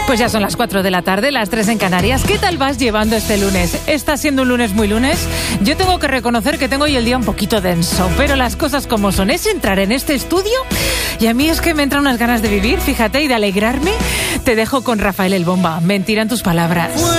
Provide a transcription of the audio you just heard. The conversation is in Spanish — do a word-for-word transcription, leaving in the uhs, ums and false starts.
Pues ya son las cuatro de la tarde, las tres en Canarias. ¿Qué tal vas llevando este lunes? ¿Está siendo un lunes muy lunes? Yo tengo que reconocer que tengo hoy el día un poquito denso, pero las cosas como son. Es entrar en este estudio y a mí es que me entran unas ganas de vivir, fíjate, y de alegrarme. Te dejo con Rafael el Bomba. Mentira en tus palabras.